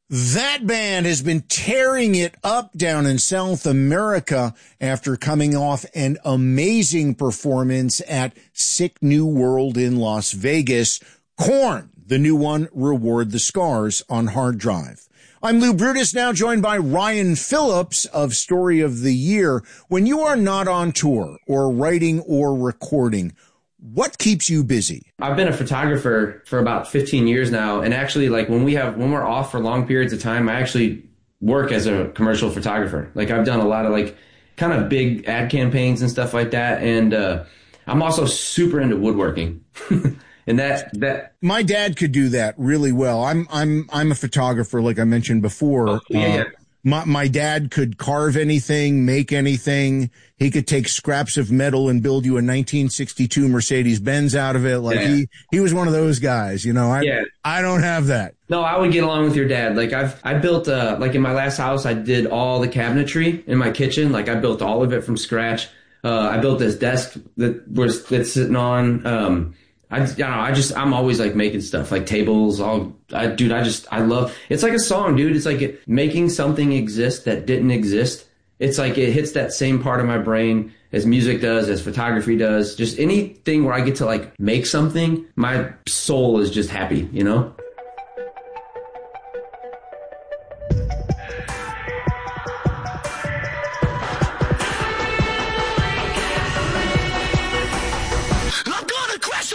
That band has been tearing it up down in South America after coming off an amazing performance at Sick New World in Las Vegas. Korn, the new one, Reward the Scars on hard drive. I'm Lou Brutus, now joined by Ryan Phillips of Story of the Year. When you are not on tour or writing or recording, what keeps you busy? I've been a photographer for about 15 years now. And actually, like when we're off for long periods of time, I actually work as a commercial photographer. Like I've done a lot of like kind of big ad campaigns and stuff like that. And I'm also super into woodworking. And that my dad could do that really well. I'm a photographer, like I mentioned before. Oh, yeah. My dad could carve anything, make anything. He could take scraps of metal and build you a 1962 Mercedes-Benz out of it. Like he was one of those guys, you know. I don't have that. No, I would get along with your dad. Like I built like in my last house, I did all the cabinetry in my kitchen. Like I built all of it from scratch. I built this desk that's sitting on. I'm always like making stuff like tables. I love, it's like a song, dude. It's like making something exist that didn't exist. It's like it hits that same part of my brain as music does, as photography does. Just anything where I get to like make something, my soul is just happy, you know?